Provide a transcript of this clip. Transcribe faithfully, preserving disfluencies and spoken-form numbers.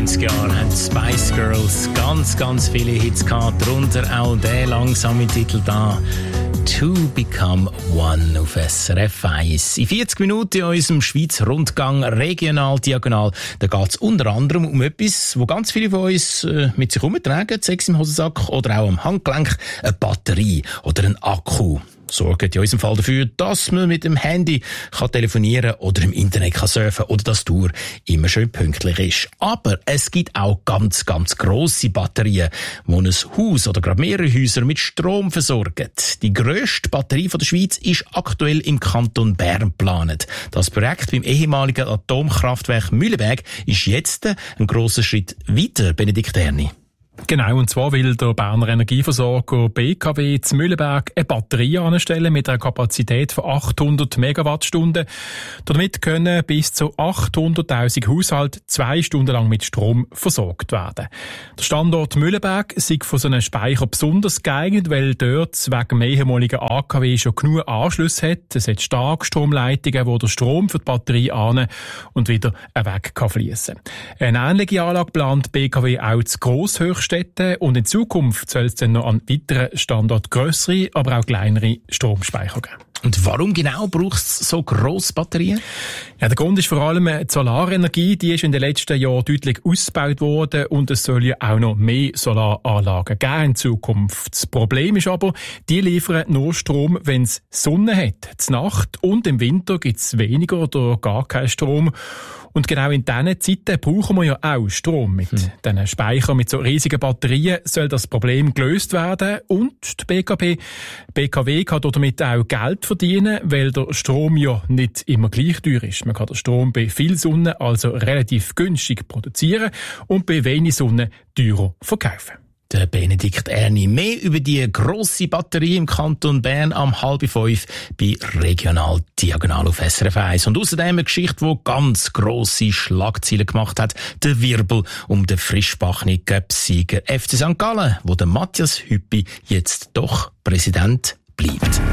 neunzig Jahren haben Spice Girls ganz, ganz viele Hits gehabt, darunter auch der langsame Titel da, «To Become One» auf S R F eins. In vierzig Minuten in unserem Schweizer Rundgang regional, diagonal, da geht es unter anderem um etwas, wo ganz viele von uns äh, mit sich herumtragen, sei es im Hosensack oder auch am Handgelenk, eine Batterie oder ein Akku. Sorgt in unserem Fall dafür, dass man mit dem Handy kann telefonieren oder im Internet kann surfen oder dass die Uhr immer schön pünktlich ist. Aber es gibt auch ganz, ganz grosse Batterien, die ein Haus oder gerade mehrere Häuser mit Strom versorgen. Die grösste Batterie der Schweiz ist aktuell im Kanton Bern geplant. Das Projekt beim ehemaligen Atomkraftwerk Mühleberg ist jetzt ein grosser Schritt weiter, Benedikt Erni. Genau, und zwar will der Berner Energieversorger B K W zu Mühleberg eine Batterie anstellen mit einer Kapazität von achthundert Megawattstunden. Damit können bis zu achthunderttausend Haushalte zwei Stunden lang mit Strom versorgt werden. Der Standort Mühleberg ist für so einen Speicher besonders geeignet, weil dort wegen dem ehemaligen A K W schon genug Anschlüsse hat. Es hat Starkstromleitungen, wo der Strom für die Batterie an und wieder weg kann fließen. Eine ähnliche Anlage plant B K W auch zu Grosshöchst und in Zukunft soll es dann noch an weiteren Standorten grössere, aber auch kleinere Stromspeicher geben. Und warum genau braucht es so grosse Batterien? Ja, der Grund ist vor allem die Solarenergie. Die ist in den letzten Jahren deutlich ausgebaut worden und es soll ja auch noch mehr Solaranlagen geben in Zukunft. Das Problem ist aber, die liefern nur Strom, wenn es Sonne hat. Zur Nacht und im Winter gibt es weniger oder gar keinen Strom. Und genau in diesen Zeiten brauchen wir ja auch Strom. Mit hm. diesen Speichern, mit so riesigen Batterien soll das Problem gelöst werden. Und die B K W, B K W kann damit auch Geld verdienen, weil der Strom ja nicht immer gleich teuer ist. Man kann den Strom bei viel Sonne also relativ günstig produzieren und bei wenig Sonne teurer verkaufen. Der Benedikt Erni. Mehr über die grosse Batterie im Kanton Bern am halb fünf bei Regional Diagonal auf S R F eins. Und außerdem eine Geschichte, die ganz grosse Schlagzeilen gemacht hat. Der Wirbel um den frischbachenen Cup-Sieger F C Sankt Gallen, wo der Matthias Hüppi jetzt doch Präsident bleibt.